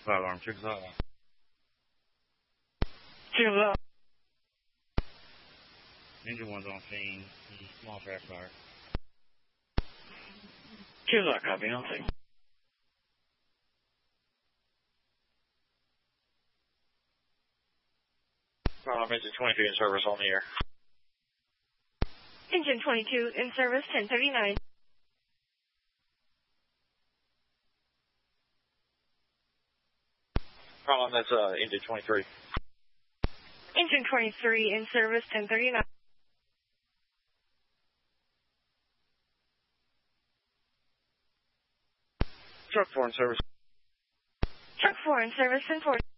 Fire alarm, chickens out. Chickens out. Engine one's on scene. Small crash fire. Chickens out, copy, on scene. Fire alarm, engine 23 in service on the air. Engine 22 in service, 1039. Fire alarm, that's engine 23. Engine 23 in service, 1039. Truck 4 in service. Truck 4 in service, 1040.